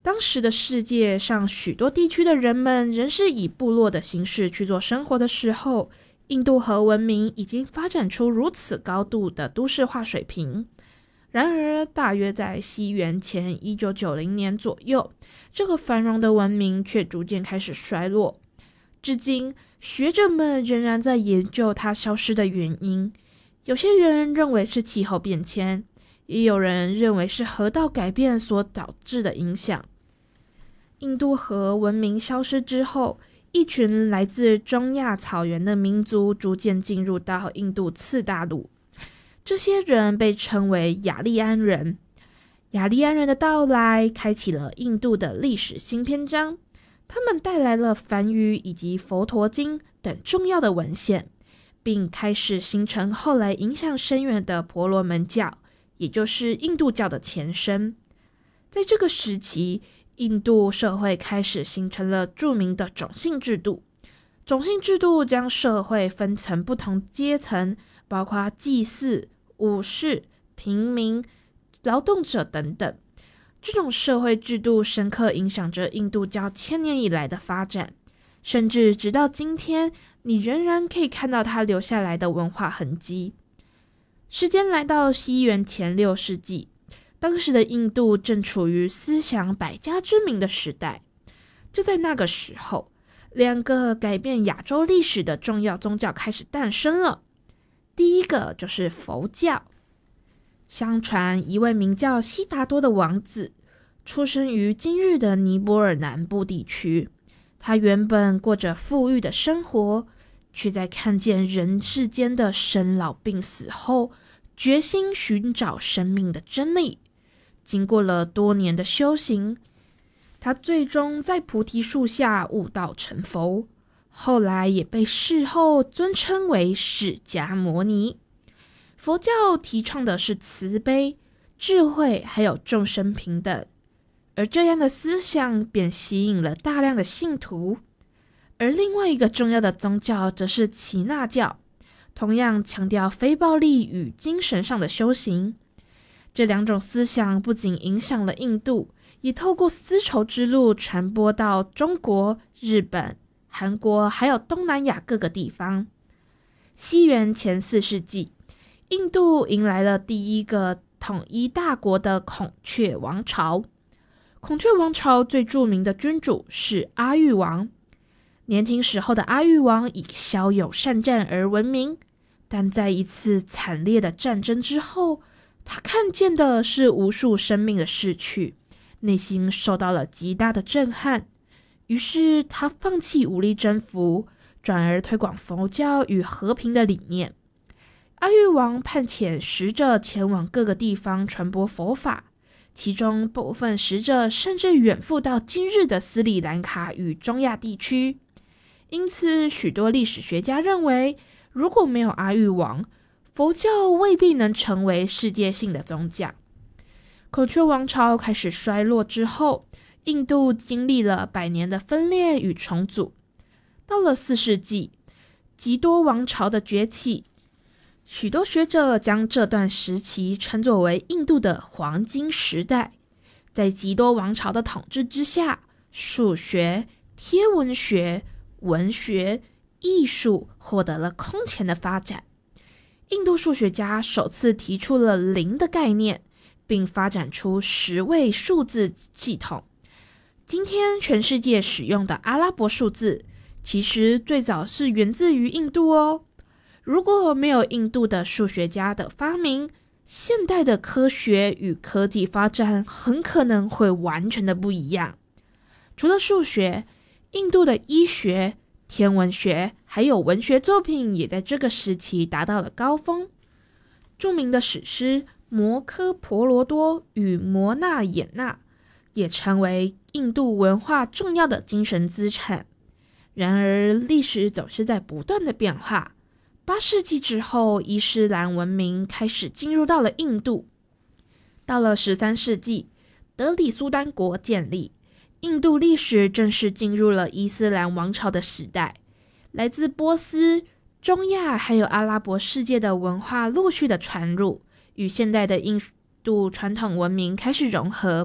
当时的世界上许多地区的人们仍是以部落的形式去做生活的时候，印度河文明已经发展出如此高度的都市化水平。然而大约在西元前1990年左右，这个繁荣的文明却逐渐开始衰落。至今学者们仍然在研究它消失的原因，有些人认为是气候变迁，也有人认为是河道改变所导致的影响。印度河文明消失之后，一群来自中亚草原的民族逐渐进入到印度次大陆。这些人被称为雅利安人。雅利安人的到来开启了印度的历史新篇章，他们带来了梵语以及佛陀经等重要的文献，并开始形成后来影响深远的婆罗门教，也就是印度教的前身。在这个时期，印度社会开始形成了著名的种姓制度。种姓制度将社会分成不同阶层，包括祭祀、武士、平民、劳动者等等。这种社会制度深刻影响着印度教千年以来的发展，甚至直到今天，你仍然可以看到它留下来的文化痕迹。时间来到西元前6世纪，当时的印度正处于思想百家争鸣的时代。就在那个时候，两个改变亚洲历史的重要宗教开始诞生了。第一个就是佛教。相传一位名叫悉达多的王子，出生于今日的尼泊尔南部地区。他原本过着富裕的生活，却在看见人世间的生老病死后，决心寻找生命的真理。经过了多年的修行，他最终在菩提树下悟道成佛，后来也被事后尊称为释迦牟尼。佛教提倡的是慈悲、智慧还有众生平等，而这样的思想便吸引了大量的信徒。而另外一个重要的宗教则是耆那教，同样强调非暴力与精神上的修行。这两种思想不仅影响了印度，也透过丝绸之路传播到中国、日本、韩国还有东南亚各个地方。西元前4世纪，印度迎来了第一个统一大国的孔雀王朝。孔雀王朝最著名的君主是阿育王。年轻时候的阿育王以骁勇善战而闻名，但在一次惨烈的战争之后，他看见的是无数生命的逝去，内心受到了极大的震撼。于是他放弃武力征服，转而推广佛教与和平的理念。阿育王派遣使者前往各个地方传播佛法，其中部分使者甚至远赴到今日的斯里兰卡与中亚地区。因此许多历史学家认为，如果没有阿育王，佛教未必能成为世界性的宗教。孔雀王朝开始衰落之后，印度经历了100年的分裂与重组。到了4世纪，吉多王朝的崛起，许多学者将这段时期称作为印度的黄金时代。在吉多王朝的统治之下，数学、天文学、文学、艺术获得了空前的发展。印度数学家首次提出了零的概念，并发展出10位数字系统。今天全世界使用的阿拉伯数字，其实最早是源自于印度哦。如果没有印度的数学家的发明，现代的科学与科技发展很可能会完全的不一样。除了数学，印度的医学、天文学还有文学作品也在这个时期达到了高峰。著名的史诗《摩诃婆罗多》与《摩纳衍那》也成为印度文化重要的精神资产。然而历史总是在不断的变化。8世纪之后，伊斯兰文明开始进入到了印度。到了13世纪，德里苏丹国建立，印度历史正式进入了伊斯兰王朝的时代。来自波斯、中亚还有阿拉伯世界的文化陆续的传入，与现代的印度传统文明开始融合，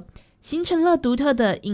形成了独特的